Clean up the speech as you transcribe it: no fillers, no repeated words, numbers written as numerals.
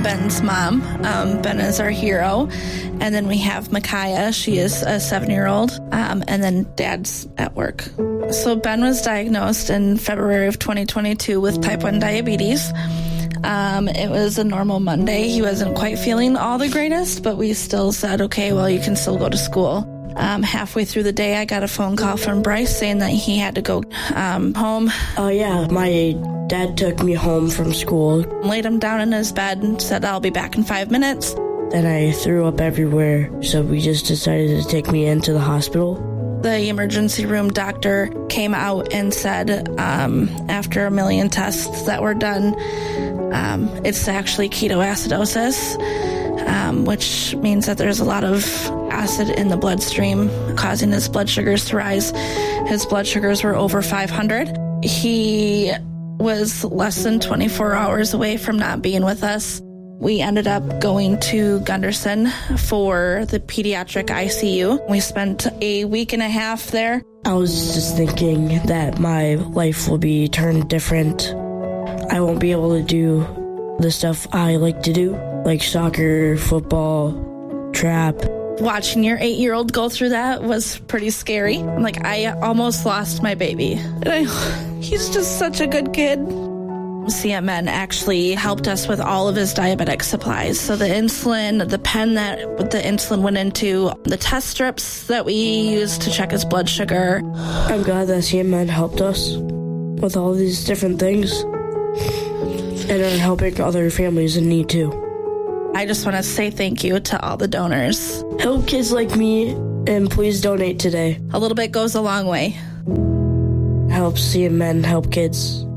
Ben's mom. Ben is our hero. And then we have Micaiah. She is a 7-year-old. And then Dad's at work. So Ben was diagnosed in February of 2022 with type 1 diabetes. It was a normal Monday. He wasn't quite feeling all the greatest, but we still said, okay, well, you can still go to school. Halfway through the day, I got a phone call from Bryce saying that he had to go home. Oh, yeah. My dad took me home from school. Laid him down in his bed and said, I'll be back in 5 minutes. Then I threw up everywhere, so we just decided to take me into the hospital. The emergency room doctor came out and said, after a million tests that were done, it's actually ketoacidosis, which means that there's a lot of acid in the bloodstream causing his blood sugars to rise. His blood sugars were over 500. He was less than 24 hours away from not being with us. We ended up going to Gunderson for the pediatric ICU. We spent a week and a half there. I was just thinking that my life will be turned different. I won't be able to do the stuff I like to do, like soccer, football, trap. Watching your 8-year-old go through that was pretty scary. Like, I almost lost my baby. He's just such a good kid. CMN actually helped us with all of his diabetic supplies. So the insulin, the pen that the insulin went into, the test strips that we used to check his blood sugar. I'm glad that CMN helped us with all these different things and are helping other families in need too. I just want to say thank you to all the donors. Help kids like me, and please donate today. A little bit goes a long way. Help CMN help kids.